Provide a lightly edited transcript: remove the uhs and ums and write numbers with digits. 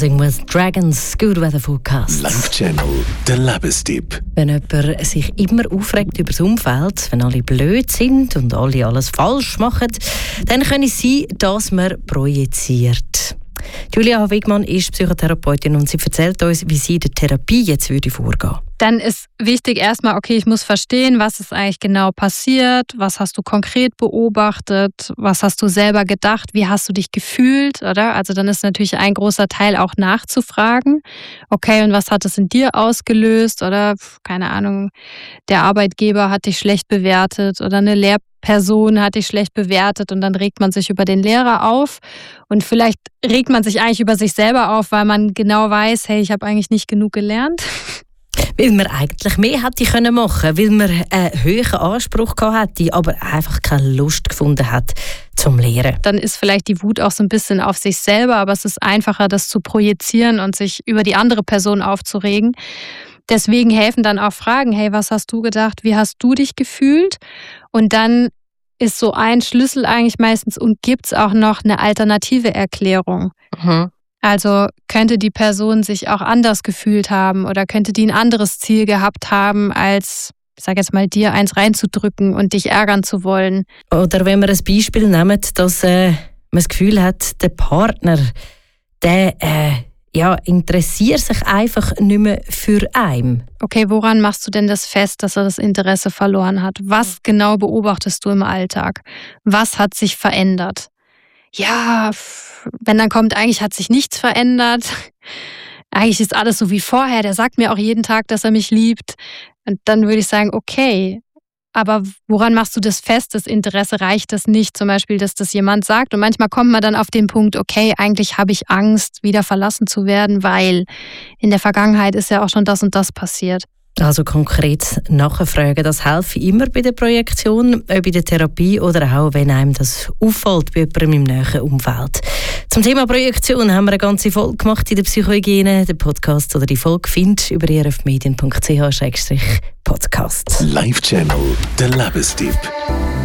Dancing with Dragons, Good Weather Forecast. Live Channel, der Lebenstipp. Wenn jemand sich immer aufregt über das Umfeld, wenn alle blöd sind und alle alles falsch machen, dann kann es sein, dass man projiziert. Julia Wigmann ist Psychotherapeutin und sie erzählt uns, wie sie in der Therapie jetzt vorgehen würde. Dann ist wichtig erstmal, okay, ich muss verstehen, was ist eigentlich genau passiert, was hast du konkret beobachtet, was hast du selber gedacht, wie hast du dich gefühlt, oder? Also dann ist natürlich ein großer Teil auch nachzufragen, okay, und was hat es in dir ausgelöst, oder, keine Ahnung, der Arbeitgeber hat dich schlecht bewertet oder eine Lehrperson hat dich schlecht bewertet und dann regt man sich über den Lehrer auf und vielleicht regt man sich eigentlich über sich selber auf, weil man genau weiß, hey, ich habe eigentlich nicht genug gelernt. Weil man eigentlich mehr hätte machen können, weil man einen hohen Anspruch hatte, aber einfach keine Lust gefunden hat zum Lehren. Dann ist vielleicht die Wut auch so ein bisschen auf sich selber, aber es ist einfacher, das zu projizieren und sich über die andere Person aufzuregen. Deswegen helfen dann auch Fragen, hey, was hast du gedacht, wie hast du dich gefühlt? Und dann ist so ein Schlüssel eigentlich meistens, und gibt es auch noch eine alternative Erklärung. Mhm. Also könnte die Person sich auch anders gefühlt haben oder könnte die ein anderes Ziel gehabt haben, als, ich sage jetzt mal, dir eins reinzudrücken und dich ärgern zu wollen. Oder wenn wir ein Beispiel nehmen, dass man das Gefühl hat, der Partner, der interessiert sich einfach nicht mehr für einen. Okay, woran machst du denn das fest, dass er das Interesse verloren hat? Was genau beobachtest du im Alltag? Was hat sich verändert? Ja, wenn dann kommt, eigentlich hat sich nichts verändert. Eigentlich ist alles so wie vorher. Der sagt mir auch jeden Tag, dass er mich liebt. Und dann würde ich sagen, okay, aber woran machst du das fest? Das Interesse, reicht das nicht? Zum Beispiel, dass das jemand sagt. Und manchmal kommt man dann auf den Punkt, okay, eigentlich habe ich Angst, wieder verlassen zu werden, weil in der Vergangenheit ist ja auch schon das und das passiert. Also konkret nachfragen, das hilft immer bei der Projektion, bei der Therapie oder auch, wenn einem das auffällt bei jemandem im näheren Umfeld. Zum Thema Projektion haben wir eine ganze Folge gemacht in der Psychohygiene. Den Podcast oder die Folge findest du über rfmedien.ch/podcast. Live Channel, der Lebenstipp.